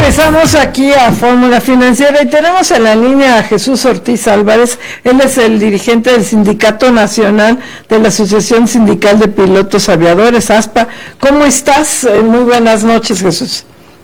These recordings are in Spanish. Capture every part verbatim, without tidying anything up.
Regresamos aquí a Fórmula Financiera y tenemos en la línea a Jesús Ortiz Álvarez. Él es el dirigente del Sindicato Nacional de la Asociación Sindical de Pilotos Aviadores, ASPA. ¿Cómo estás? Muy buenas noches, Jesús.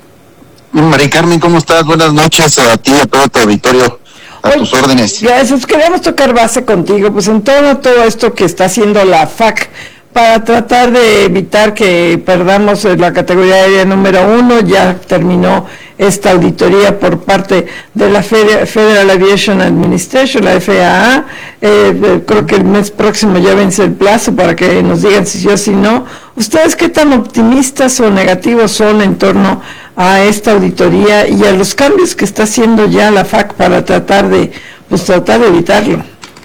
María Carmen, ¿cómo estás? Buenas noches a ti y a todo tu auditorio. A Oye, tus órdenes. Gracias. Queremos tocar base contigo, pues en todo, todo esto que está haciendo la F A C para tratar de evitar que perdamos la categoría aérea número uno. Ya terminó esta auditoría por parte de la Federal Aviation Administration, la F A A. Eh, creo que el mes próximo ya vence el plazo para que nos digan si sí o si no. ¿Ustedes qué tan optimistas o negativos son en torno a esta auditoría y a los cambios que está haciendo ya la F A C para tratar de, pues, tratar de evitarlo?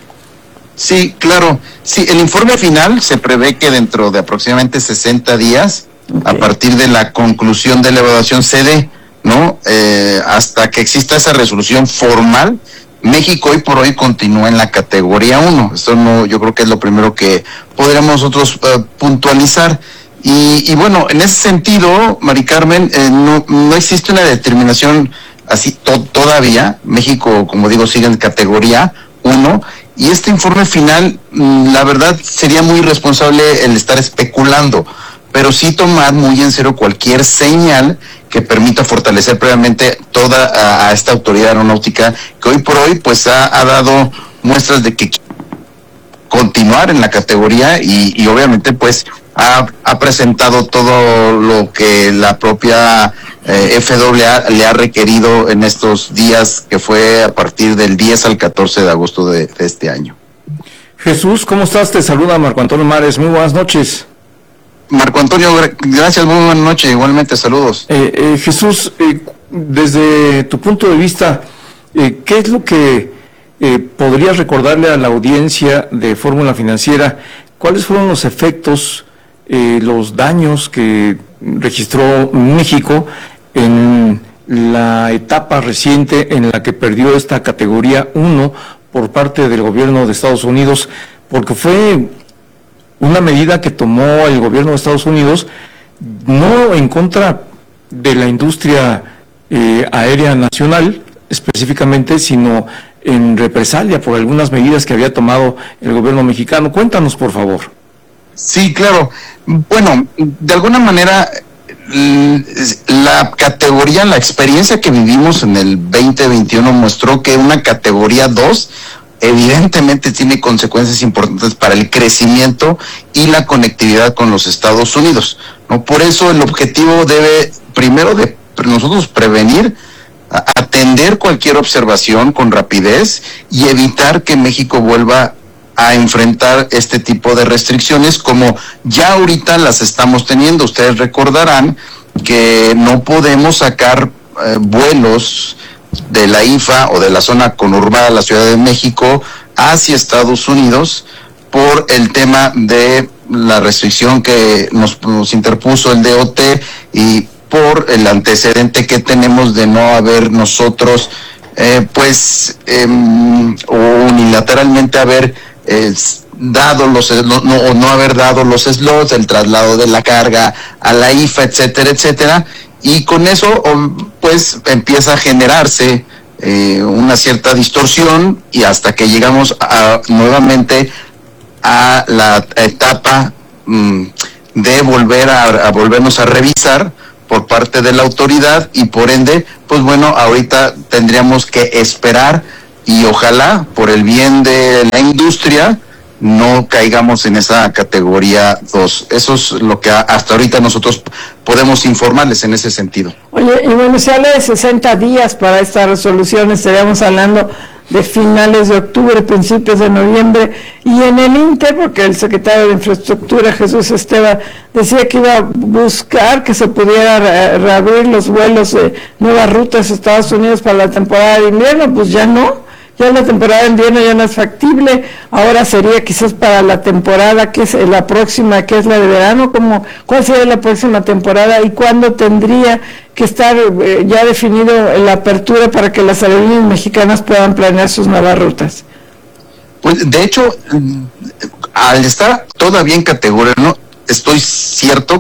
Sí, claro. Sí, el informe final se prevé que dentro de aproximadamente sesenta días, okay, a partir de la conclusión de la evaluación se dé, ¿no? Eh, hasta que exista esa resolución formal, México hoy por hoy continúa en la categoría uno. Esto no, yo creo que es lo primero que podríamos nosotros uh, puntualizar. Y, y bueno, en ese sentido, Mari Carmen, eh, no, no existe una determinación así to- todavía. México, como digo, sigue en categoría uno. Y este informe final, la verdad, sería muy irresponsable el estar especulando, pero sí tomar muy en serio cualquier señal que permita fortalecer previamente toda a, a esta autoridad aeronáutica que hoy por hoy pues ha, ha dado muestras de que continuar en la categoría y, y obviamente pues ha, ha presentado todo lo que la propia eh, F A A le ha requerido en estos días, que fue a partir del diez al catorce de agosto de, de este año. Jesús, ¿cómo estás? Te saluda Marco Antonio Mares, muy buenas noches. Marco Antonio, gracias, muy buenas noches, igualmente, saludos. Eh, eh, Jesús, eh, desde tu punto de vista, eh, ¿qué es lo que eh, podrías recordarle a la audiencia de Fórmula Financiera? ¿Cuáles fueron los efectos, eh, los daños que registró México en la etapa reciente en la que perdió esta categoría uno por parte del gobierno de Estados Unidos? Porque fue una medida que tomó el gobierno de Estados Unidos no en contra de la industria eh, aérea nacional específicamente, sino en represalia por algunas medidas que había tomado el gobierno mexicano. Cuéntanos, por favor. Sí, claro. Bueno, de alguna manera la categoría, la experiencia que vivimos en el veinte veintiuno mostró que una categoría dos evidentemente tiene consecuencias importantes para el crecimiento y la conectividad con los Estados Unidos, ¿no? Por eso el objetivo debe primero de nosotros prevenir, atender cualquier observación con rapidez y evitar que México vuelva a enfrentar este tipo de restricciones como ya ahorita las estamos teniendo. Ustedes recordarán que no podemos sacar eh, vuelos de la I F A o de la zona conurbada de la Ciudad de México hacia Estados Unidos por el tema de la restricción que nos, nos interpuso el D O T y por el antecedente que tenemos de no haber nosotros eh, pues eh, unilateralmente haber eh, dado los no, no, o no haber dado los slots, el traslado de la carga a la I F A, etcétera, etcétera, y con eso pues empieza a generarse eh, una cierta distorsión y hasta que llegamos a, nuevamente a la etapa mmm, de volver a, a volvernos a revisar por parte de la autoridad y por ende, pues bueno, ahorita tendríamos que esperar y ojalá por el bien de la industria no caigamos en esa categoría dos. Eso es lo que hasta ahorita nosotros podemos informarles en ese sentido. Oye, y bueno, se habla de sesenta días para esta resolución, estaríamos hablando de finales de octubre, principios de noviembre, y en el Inter, porque el secretario de Infraestructura, Jesús Esteban, decía que iba a buscar que se pudiera re- reabrir los vuelos de nuevas rutas a Estados Unidos para la temporada de invierno, pues ya no. Ya la temporada de invierno ya no es factible, ahora sería quizás para la temporada que es la próxima, que es la de verano. ¿Cómo, ¿Cuál sería la próxima temporada y cuándo tendría que estar eh, ya definido la apertura para que las aerolíneas mexicanas puedan planear sus nuevas rutas? Pues de hecho, al estar todavía en categoría, no estoy cierto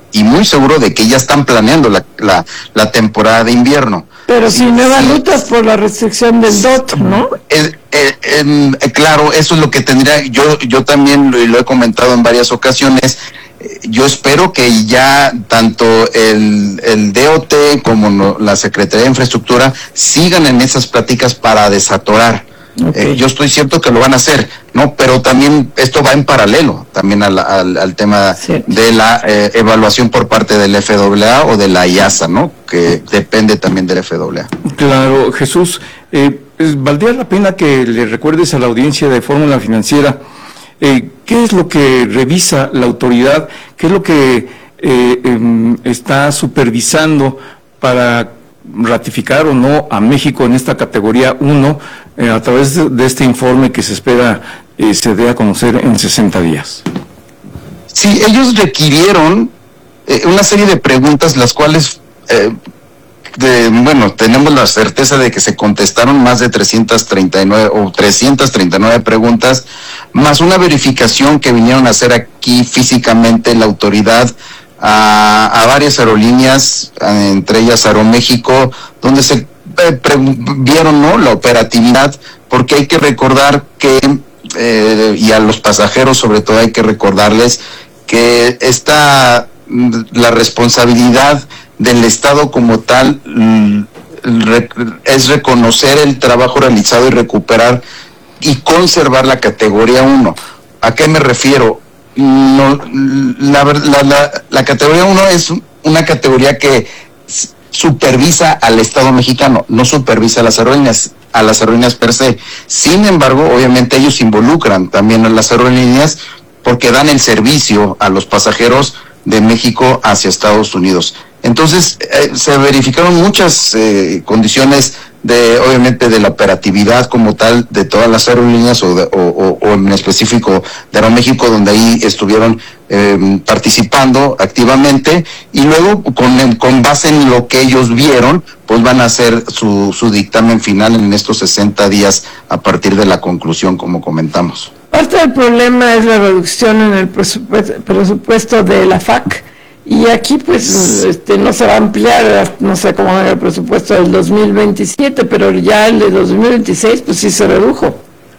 y muy seguro de que ya están planeando la, la, la temporada de invierno. Pero sí, si no dan sí. lutas por la restricción del D O T, ¿no? Eh, eh, eh, eh, claro, eso es lo que tendría, yo, yo también lo, lo he comentado en varias ocasiones. Yo espero que ya tanto el, el D O T como no, la Secretaría de Infraestructura sigan en esas pláticas para desatorar. Okay. Eh, yo estoy cierto que lo van a hacer, ¿no? Pero también esto va en paralelo también al, al, al tema sí. de la eh, evaluación por parte del F A A o de la I A S A, ¿no? Que depende también del F A A. Claro, Jesús, eh, valdría la pena que le recuerdes a la audiencia de Fórmula Financiera Eh, ¿qué es lo que revisa la autoridad? ¿Qué es lo que eh, eh, está supervisando para ratificar o no a México en esta categoría uno eh, a través de, de este informe que se espera eh, se dé a conocer en sesenta días? Sí, ellos requirieron eh, una serie de preguntas, las cuales... Eh, De, bueno, tenemos la certeza de que se contestaron más de trescientas treinta y nueve o trescientas treinta y nueve preguntas, más una verificación que vinieron a hacer aquí físicamente la autoridad a, a varias aerolíneas, entre ellas Aeroméxico, donde se eh, vieron, ¿no?, la operatividad, porque hay que recordar que, eh, y a los pasajeros sobre todo hay que recordarles que esta, la responsabilidad del Estado como tal es reconocer el trabajo realizado y recuperar y conservar la categoría uno. ¿A qué me refiero? No, la, la, la, la categoría uno es una categoría que supervisa al Estado mexicano, no supervisa a las aerolíneas, a las aerolíneas per se. Sin embargo, obviamente ellos involucran también a las aerolíneas porque dan el servicio a los pasajeros de México hacia Estados Unidos. Entonces, eh, se verificaron muchas eh, condiciones de, obviamente, de la operatividad como tal de todas las aerolíneas o, de, o, o, o en específico de Aeroméxico, donde ahí estuvieron eh, participando activamente, y luego con, con base en lo que ellos vieron, pues van a hacer su, su dictamen final en estos sesenta días a partir de la conclusión, como comentamos. Parte del problema es la reducción en el presupuesto, presupuesto de la F A C. Y aquí pues este, no se va a ampliar, no sé cómo era el presupuesto del dos mil veintisiete, pero ya el de dos mil veintiséis pues sí se redujo.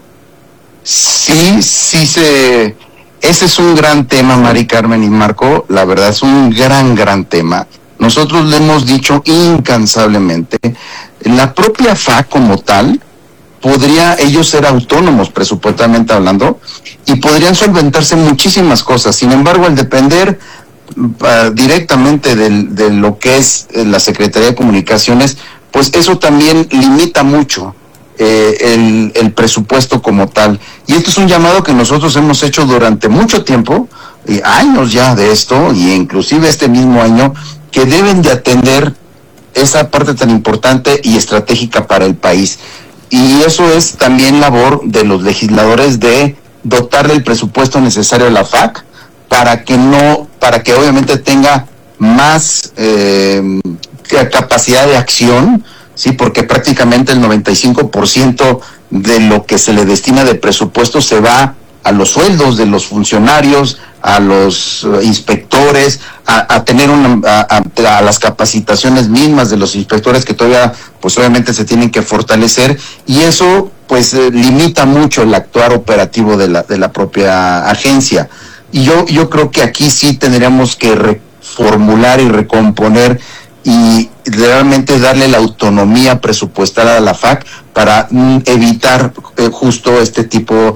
Sí, sí se... Ese es un gran tema, Mari Carmen y Marco, la verdad es un gran, gran tema. Nosotros le hemos dicho incansablemente, la propia F A C como tal, podría ellos ser autónomos presupuestalmente hablando, y podrían solventarse muchísimas cosas. Sin embargo, al depender Uh, directamente del, de lo que es eh, la Secretaría de Comunicaciones, pues eso también limita mucho eh, el, el presupuesto como tal. Y esto es un llamado que nosotros hemos hecho durante mucho tiempo, eh, años ya de esto, y inclusive este mismo año, que deben de atender esa parte tan importante y estratégica para el país. Y eso es también labor de los legisladores de dotarle el presupuesto necesario a la F A C para que no, para que obviamente tenga más eh, capacidad de acción, sí, porque prácticamente el noventa y cinco por ciento de lo que se le destina de presupuesto se va a los sueldos de los funcionarios, a los uh, inspectores, a, a tener una, a, a, a las capacitaciones mismas de los inspectores que todavía, pues obviamente se tienen que fortalecer, y eso pues eh, limita mucho el actuar operativo de la, de la propia agencia. Y yo, yo creo que aquí sí tendríamos que reformular y recomponer y realmente darle la autonomía presupuestal a la F A C para mm, evitar eh, justo este tipo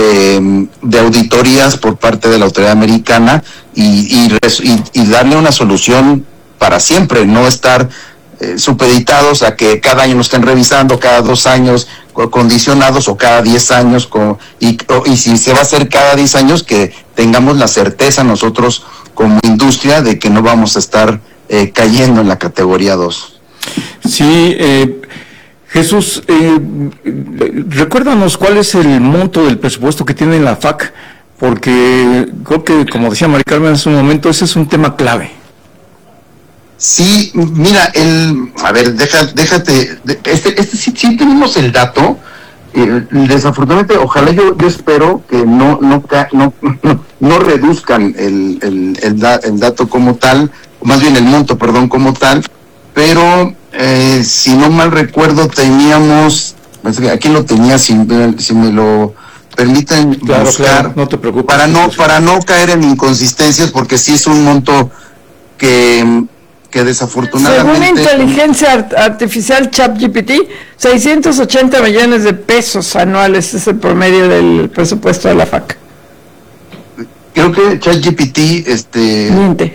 de, de auditorías por parte de la autoridad americana y, y, y, y darle una solución para siempre, no estar eh, supeditados a que cada año nos estén revisando, cada dos años condicionados, o cada diez años, con, y, o, y si se va a hacer cada diez años, que tengamos la certeza nosotros como industria de que no vamos a estar eh, cayendo en la categoría dos. Sí, eh, Jesús, eh, recuérdanos cuál es el monto del presupuesto que tiene la F A C, porque creo que, como decía Mari Carmen hace un momento, ese es un tema clave. Sí, mira, el, a ver, deja, déjate, este, este sí, sí tenemos el dato, eh, desafortunadamente, ojalá yo, yo espero que no, no, no, no reduzcan el, el, el, da, el dato como tal, más bien el monto, perdón, como tal, pero eh, si no mal recuerdo teníamos, aquí lo tenía, si, si me lo permiten claro, buscar, claro, no te preocupes, para no para no caer en inconsistencias, porque sí es un monto que, que desafortunadamente... Según inteligencia artificial ChatGPT, seiscientos ochenta millones de pesos anuales es el promedio del presupuesto de la F A C. Creo que ChatGPT, este... Miente.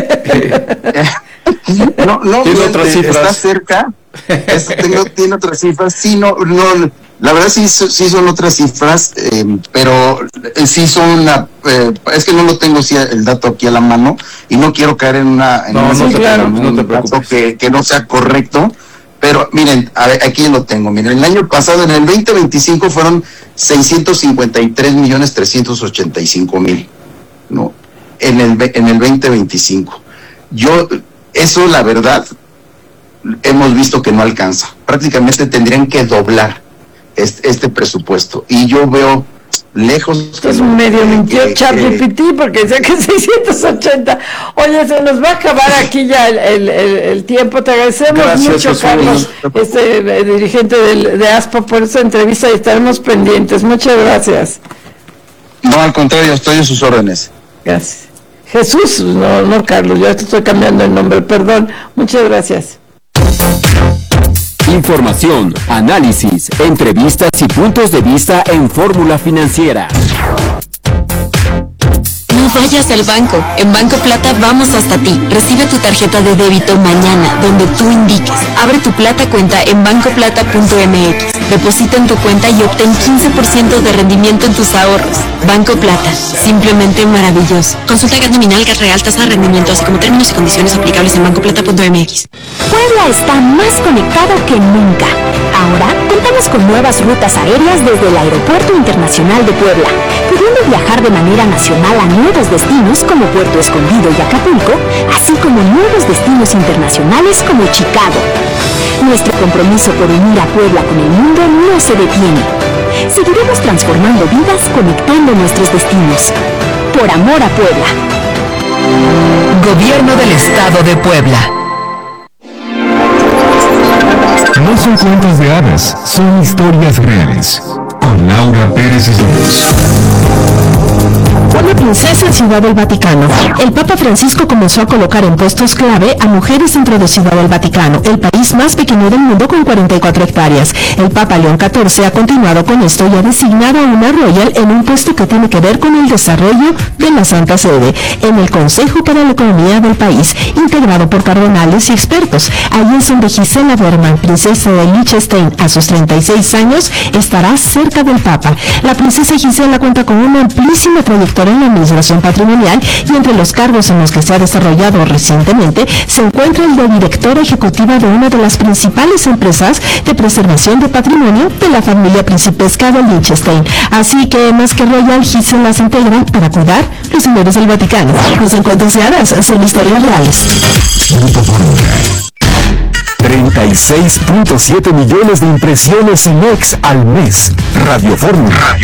no, no, tiene miente, otras cifras. Está cerca, es, tengo, tiene otras cifras, sí, no, no, la verdad sí, sí son otras cifras, eh, pero eh, sí son una, eh, es que no lo tengo sí, el dato aquí a la mano, y no quiero caer en una, en no, una no, cifra, claro, en no un te dato preocupes. que, que no sea correcto, pero miren, a ver, aquí lo tengo, miren, el año pasado, en el veinte veinticinco fueron seiscientos cincuenta y tres millones trescientos ochenta y cinco mil, ¿no? En el, en el veinte veinticinco. Yo, eso la verdad, hemos visto que no alcanza. Prácticamente tendrían que doblar este, este presupuesto. Y yo veo lejos... Es un medio mintió ChatGPT porque decía que seiscientos ochenta. Oye, se nos va a acabar aquí ya el, el, el, el tiempo. Te agradecemos Gracias, mucho, Jesús. Carlos, este eh, dirigente del, de ASPA, por esta entrevista, y estaremos pendientes. Muchas gracias. No, al contrario, estoy a sus órdenes. Gracias. Jesús, no, no Carlos, yo te estoy cambiando el nombre, perdón. Muchas gracias. Información, análisis, entrevistas y puntos de vista en Fórmula Financiera. No vayas al banco. En Banco Plata vamos hasta ti. Recibe tu tarjeta de débito mañana, donde tú indiques. Abre tu Plata cuenta en banco plata punto m x. Deposita en tu cuenta y obtén quince por ciento de rendimiento en tus ahorros. Banco Plata, simplemente maravilloso. Consulta Gat Nominal, Gat Real, tasa de rendimiento, así como términos y condiciones aplicables en banco plata punto m x. Puebla está más conectado que nunca. Ahora contamos con nuevas rutas aéreas desde el Aeropuerto Internacional de Puebla, pudiendo viajar de manera nacional a nuevos destinos como Puerto Escondido y Acapulco, así como nuevos destinos internacionales como Chicago. Nuestro compromiso por unir a Puebla con el mundo no se detiene. Seguiremos transformando vidas, conectando nuestros destinos. Por amor a Puebla. Gobierno del Estado de Puebla. No son cuentos de hadas, son historias reales. Con Laura Pérez Islas. Una princesa en Ciudad del Vaticano. El Papa Francisco comenzó a colocar en puestos clave a mujeres dentro de Ciudad del Vaticano, el país más pequeño del mundo con cuarenta y cuatro hectáreas. El Papa León catorce ha continuado con esto y ha designado a una royal en un puesto que tiene que ver con el desarrollo de la Santa Sede, en el Consejo para la Economía del país, integrado por cardenales y expertos. Allí es donde Gisela Berman, princesa de Liechtenstein, a sus treinta y seis años, estará cerca del Papa. La princesa Gisela cuenta con una amplísima trayectoria en la administración patrimonial y entre los cargos en los que se ha desarrollado recientemente se encuentra el de directora ejecutiva de una de las principales empresas de preservación de patrimonio de la familia principesca de Liechtenstein. Así que más que royal, Gisela se integra para cuidar los señores del Vaticano. Los encuentros de hadas son historias reales. treinta y seis punto siete millones de impresiones en X al mes. Radio Fórmula.